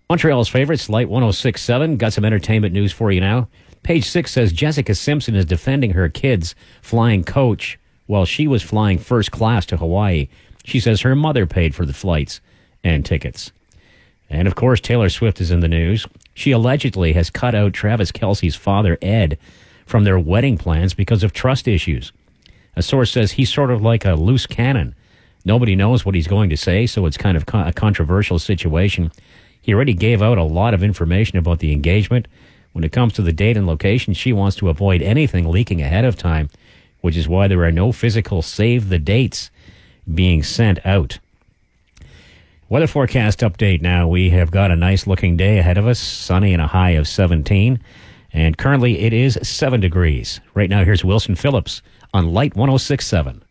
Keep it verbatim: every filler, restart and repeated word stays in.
Montreal's favorites, Light one oh six point seven. Got some entertainment news for you now. Page six says Jessica Simpson is defending her kids flying coach while she was flying first class to Hawaii. She says her mother paid for the flights and tickets. And, of course, Taylor Swift is in the news. She allegedly has cut out Travis Kelce's father, Ed, from their wedding plans because of trust issues. A source says he's sort of like a loose cannon. Nobody knows what he's going to say, so it's kind of a controversial situation. He already gave out a lot of information about the engagement. When it comes to the date and location, she wants to avoid anything leaking ahead of time, which is why there are no physical save the dates being sent out. Weather forecast update now. We have got a nice looking day ahead of us, sunny and a high of seventeen. And currently it is seven degrees. Right now, here's Wilson Phillips on Light one oh six point seven.